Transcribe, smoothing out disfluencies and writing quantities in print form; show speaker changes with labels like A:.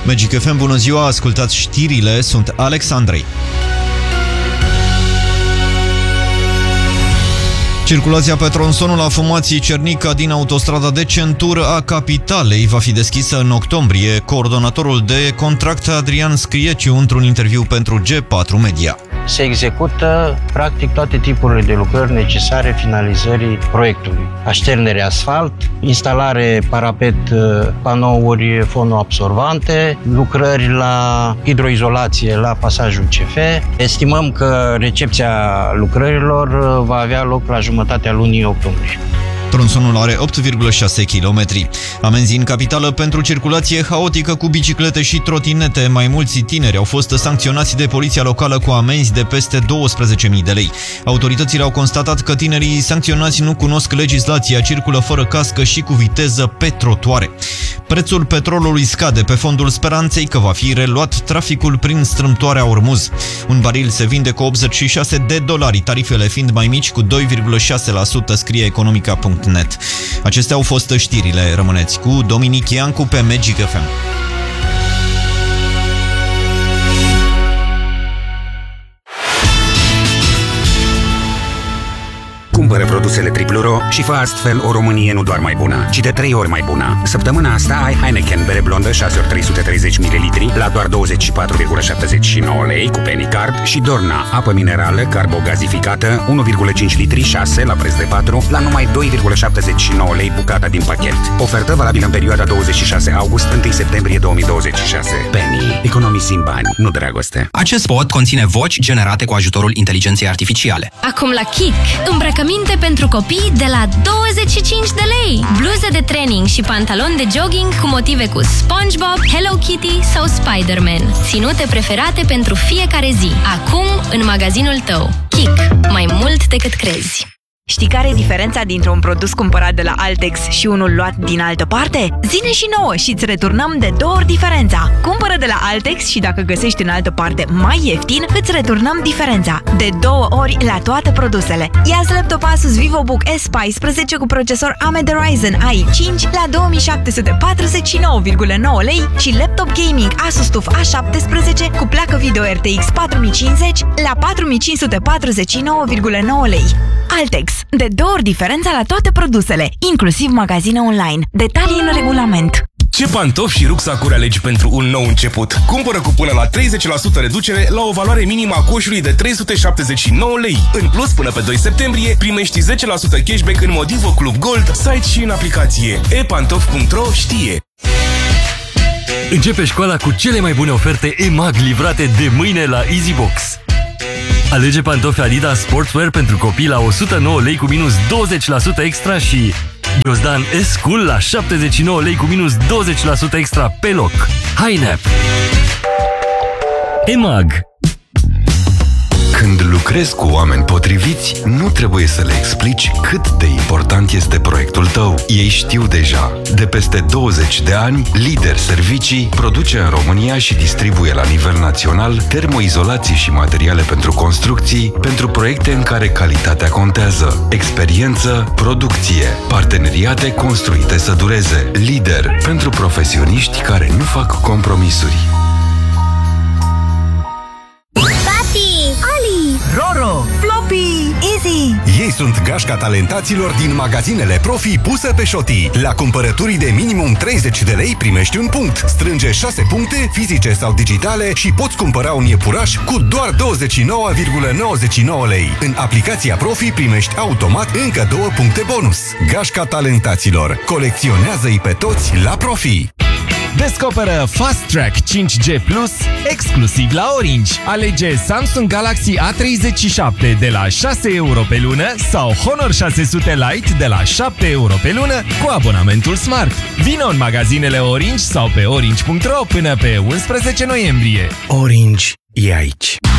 A: Magic FM, bună ziua, ascultați știrile, sunt Alex Andrei. Circulația pe tronsonul afumației Cernica din autostrada de centură a capitalei va fi deschisă în octombrie. Coordonatorul de contract Adrian Scrieciu într-un interviu pentru G4 Media.
B: Se execută practic toate tipurile de lucrări necesare finalizării proiectului. Așternere asfalt, instalare parapet, panouri fonoabsorbante, lucrări la hidroizolație la pasajul CF. Estimăm că recepția lucrărilor va avea loc la jumătatea lunii octombrie.
A: Tronsonul are 8,6 km. Amenzi în capitală pentru circulație haotică cu biciclete și trotinete. Mai mulți tineri au fost sancționați de poliția locală cu amenzi de peste 12.000 de lei. Autoritățile au constatat că tinerii sancționați nu cunosc legislația, circulă fără cască și cu viteză pe trotuare. Prețul petrolului scade pe fondul speranței că va fi reluat traficul prin strâmtoarea Ormuz. Un baril se vinde cu $86, tarifele fiind mai mici cu 2,6%, scrie Economica.net. Acestea au fost știrile. Rămâneți cu Dominic Iancu pe Magic FM.
C: Cumpără produsele Tripluro și fă astfel o Românie nu doar mai bună, ci de 3 ori mai bună. Săptămâna asta ai Heineken bere blondă 6 ori 330 ml la doar 24,79 lei cu penny card și Dorna apă minerală carbogazificată 1,5 litri 6 la preț de 4 la numai 2,79 lei bucata din pachet. Ofertă valabilă în perioada 26 august 1 septembrie 2026. Penny. Economisim bani, nu dragoste.
D: Acest spot conține voci generate cu ajutorul inteligenței artificiale.
E: Acum la Kik, îmbrăcăminte pentru copii de la 25 de lei. Bluze de training și pantaloni de jogging cu motive cu SpongeBob, Hello Kitty sau Spider-Man. Ținute preferate pentru fiecare zi. Acum în magazinul tău. Kik. Mai mult decât crezi.
F: Știi care e diferența dintre un produs cumpărat de la Altex și unul luat din altă parte? Zine și nouă și îți returnăm de 2 ori diferența. Cumpără de la Altex și dacă găsești în altă parte mai ieftin, îți returnăm diferența. De 2 ori la toate produsele. Ia-ți laptop Asus VivoBook S14 cu procesor AMD Ryzen i5 la 2749,9 lei și laptop gaming Asus TUF A17 cu placă video RTX 4050 la 4549,9 lei. Altex. De 2 ori diferența la toate produsele, inclusiv magazine online. Detalii în regulament.
G: Ce pantofi și rucsacuri alegi pentru un nou început? Cumpără cu până la 30% reducere la o valoare minimă a coșului de 379 lei. În plus, până pe 2 septembrie, primești 10% cashback în Modivo Club Gold, site și în aplicație. epantof.ro știe.
H: Începe școala cu cele mai bune oferte EMAG livrate de mâine la EasyBox. Alege pantofi Adidas Sportswear pentru copii la 109 lei cu minus 20% extra și Ghiozdan S-Cool la 79 lei cu minus 20% extra pe loc. Hainep! EMAG.
I: Când lucrezi cu oameni potriviți, nu trebuie să le explici cât de important este proiectul tău. Ei știu deja. De peste 20 de ani, Lider Servicii produce în România și distribuie la nivel național termoizolații și materiale pentru construcții, pentru proiecte în care calitatea contează. Experiență, producție, parteneriate construite să dureze. Lider, pentru profesioniști care nu fac compromisuri.
J: Roro, Floppy, Easy.
K: Ei sunt gașca talentaților din magazinele Profi pusă pe șotii. La cumpărăturii de minimum 30 de lei primești un punct. Strânge 6 puncte, fizice sau digitale și poți cumpăra un iepuraș cu doar 29,99 lei. În aplicația Profi primești automat încă 2 puncte bonus. Gașca talentaților. Colecționează-i pe toți la Profi.
L: Descoperă Fast Track 5G Plus exclusiv la Orange. Alege Samsung Galaxy A37 de la 6 euro pe lună sau Honor 600 Lite de la 7 euro pe lună cu abonamentul Smart. Vino în magazinele Orange sau pe orange.ro până pe 11 noiembrie.
C: Orange e aici.